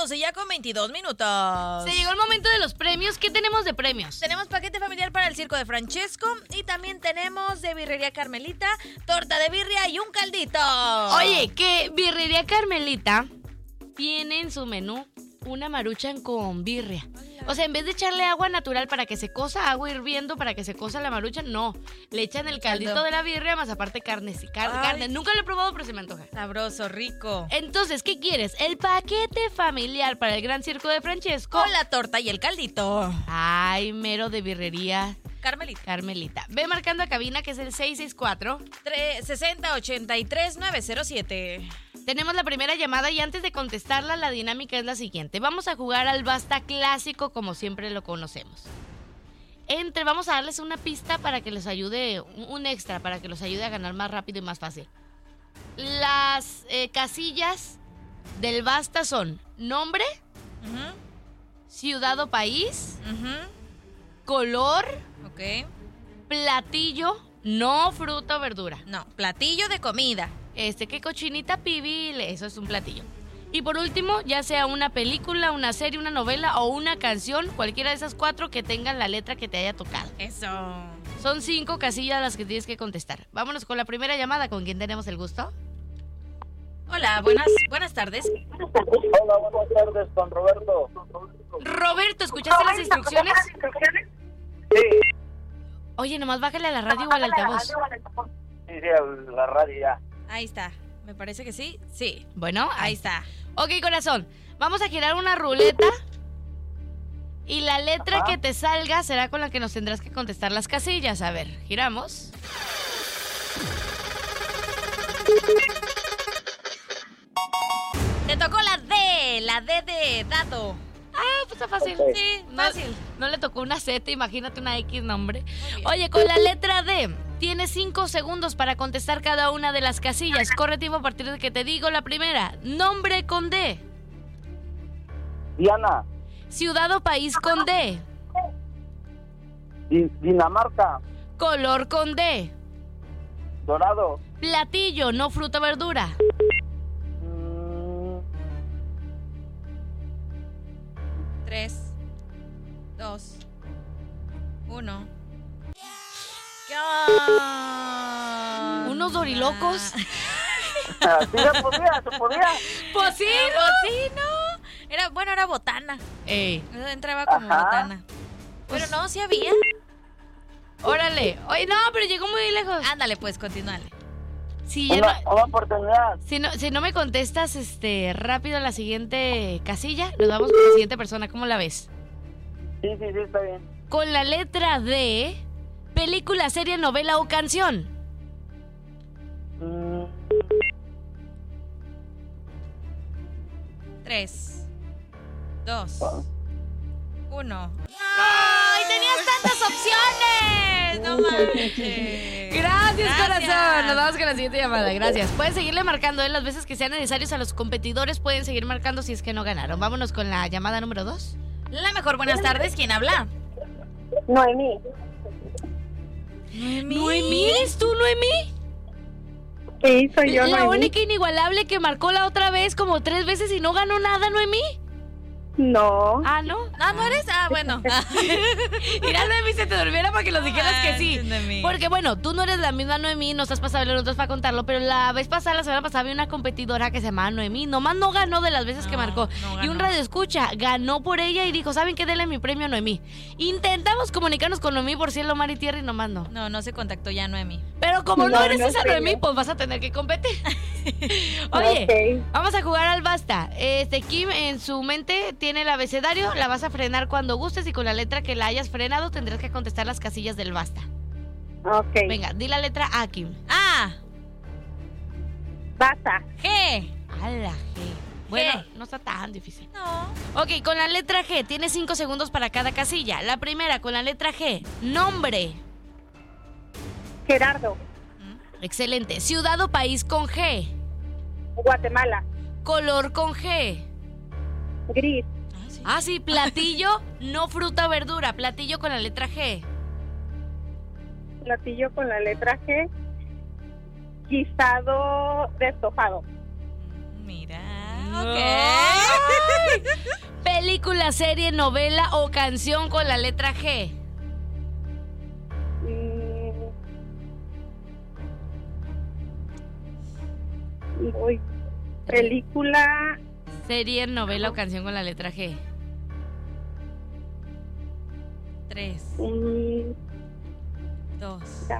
12 ya con 22 minutos. Se llegó el momento de los premios. ¿Qué tenemos de premios? Tenemos paquete familiar para el Circo de Francesco y también tenemos de Birrería Carmelita, torta de birria y un caldito. Oye, que Birrería Carmelita tiene en su menú una maruchan con birria. O sea, en vez de echarle agua natural para que se cosa, agua hirviendo para que se cosa la maruchan, no. Le echan el caldito de la birria, más aparte carne. Carne. Nunca lo he probado, pero se me antoja. Sabroso, rico. Entonces, ¿qué quieres? El paquete familiar para el Gran Circo de Francesco. Con la torta y el caldito. Ay, mero de Birrería Carmelita. Ve marcando a cabina, que es el 664-6083-907. Tenemos la primera llamada y antes de contestarla, la dinámica es la siguiente. Vamos a jugar al Basta Clásico como siempre lo conocemos. Vamos a darles una pista para que les ayude, un extra, para que los ayude a ganar más rápido y más fácil. Las casillas del Basta son nombre, ciudad o país, color, platillo, no fruta o verdura. No, platillo de comida. Que cochinita pibil, eso es un platillo. Y por último, ya sea una película, una serie, una novela o una canción, cualquiera de esas 4 que tengan la letra que te haya tocado. Eso. Son 5 casillas las que tienes que contestar. Vámonos con la primera llamada. ¿Con quién tenemos el gusto? Hola, buenas tardes. Hola, buenas tardes, con Roberto. Roberto, ¿escuchaste las instrucciones? Sí. Oye, nomás bájale a la radio o al altavoz. Sí, la radio ya. Ahí está. Me parece que sí. Sí. Bueno, Ahí está. Ok, corazón. Vamos a girar una ruleta. Y la letra que te salga será con la que nos tendrás que contestar las casillas. A ver, giramos. Te tocó la D de dado. Ah, pues está fácil. Ok. Sí, No, fácil. no le tocó una Z, imagínate una X nombre. Oye, con la letra D, tienes 5 segundos para contestar cada una de las casillas. Corre tiempo a partir de que te digo la primera. Nombre con D. Diana. Ciudad o país con D. Dinamarca. Color con D. Dorado. Platillo, no fruta o verdura. 3, 2, 1. Unos dorilocos. Sí, se podía. Pues sí, Sí, no. Era botana. Ey, Entraba como Ajá. botana. Pero no, sí había. órale. Oye, no, pero llegó muy lejos. Ándale, pues, continúale. Si ya no... Una oportunidad. Si no me contestas rápido la siguiente casilla, nos vamos con la siguiente persona. ¿Cómo la ves? Sí, está bien. Con la letra D, película, serie, novela o canción. 3, 2, 1. ¡Ay, tenías tantas opciones! ¡No manches! Gracias, corazón. Nos vamos con la siguiente llamada. Gracias. Pueden seguirle marcando las veces que sean necesarios a los competidores. Pueden seguir marcando si es que no ganaron. Vámonos con la llamada número 2. La mejor, buenas tardes. ¿Quién habla? Noemí. ¿Noemí? ¿Eres tú, Noemí? Sí, soy yo, La Noemí. única inigualable que marcó la otra vez como 3 veces y no ganó nada, Noemí. No. Ah, ¿no? Ah, ¿no eres? Ah, bueno. Mira, Noemí, se te durmiera para que nos dijeras que sí. Manches, Noemí. Porque, bueno, tú no eres la misma Noemí, no estás para saberlo, no estás para contarlo, pero la vez pasada, la semana pasada, había una competidora que se llamaba Noemí. Nomás no ganó de las veces que marcó. no Y un ganó. radio escucha ganó por ella y dijo, ¿saben qué? Denle mi premio a Noemí. Intentamos comunicarnos con Noemí por cielo, mar y tierra y nomás no. No se contactó ya Noemí. Pero como no No, eres no esa sé. Noemí, pues vas a tener que competir. Oye, Ok. vamos a jugar al basta. Kim en su mente tiene el abecedario, la vas a frenar cuando gustes y con la letra que la hayas frenado tendrás que contestar las casillas del basta. Ok. Venga, di la letra A, Kim. A, Basta. G. A la G. Bueno, G. no está tan difícil. No. Ok, con la letra G, tienes 5 segundos para cada casilla. La primera, con la letra G, nombre. Gerardo. Excelente. Ciudad o país con G. Guatemala. Color con G. Gris. Ah, sí, platillo, no fruta o verdura. Platillo con la letra G. Platillo con la letra G. Guisado de estofado. Mira. Ok. Película, serie, novela o canción con la letra G. Uy, película. Serie, novela o canción con la letra G. 3, 2, Ya.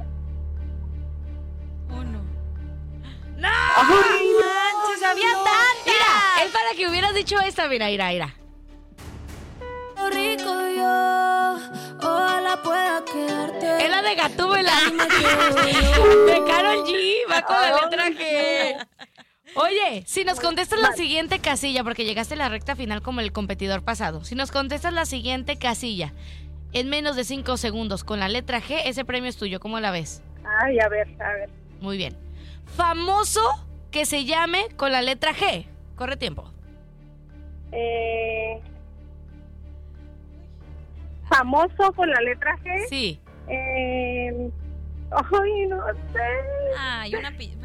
1. ¡No! ¡Ay, manches! ¡Había tantas! Mira, es para que hubieras dicho esta, mira. Rico yo, ojalá pueda quedarte. Es la de Gatúbela. De Karol G, va con la letra G. Oye, si nos contestas la siguiente casilla, porque llegaste a la recta final como el competidor pasado. Si nos contestas la siguiente casilla en menos de 5 segundos con la letra G, ese premio es tuyo. ¿Cómo la ves? Ay, a ver. Muy bien. Famoso que se llame con la letra G. Corre tiempo. Famoso con la letra G. Sí. Ay, no sé. Ay, una pista.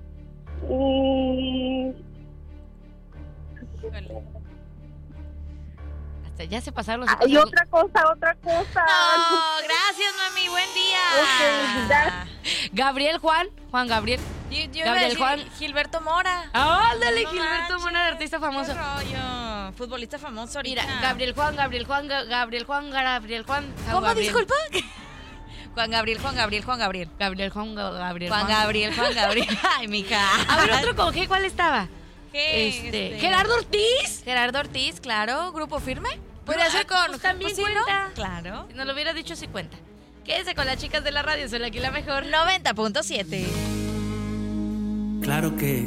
Hasta ya se pasaron los Hay segundos. otra cosa. No, gracias, mami. Buen día. Ok, ya. Gabriel Juan Gabriel. Yo iba a Gabriel decir Juan. Gilberto Mora. Ándale, No Gilberto manches, Mora, artista famoso. qué rollo. Futbolista famoso ahorita. Mira, Gabriel Juan. ¿Cómo? Gabriel. Disculpa. Juan Gabriel. Gabriel Juan. Juan Gabriel. Ay, mija. A ver, otro con G, ¿cuál estaba? ¿Qué? Gerardo Ortiz. Gerardo Ortiz, claro. ¿Grupo Firme? Podría ser con... Pues también ¿sí, no? cuenta. Claro. Si nos lo hubiera dicho, sí cuenta. Quédese con las chicas de la radio, soy aquí la mejor. 90.7. Claro que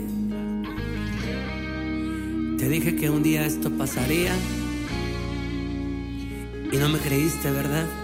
te dije que un día esto pasaría y no me creíste, ¿verdad?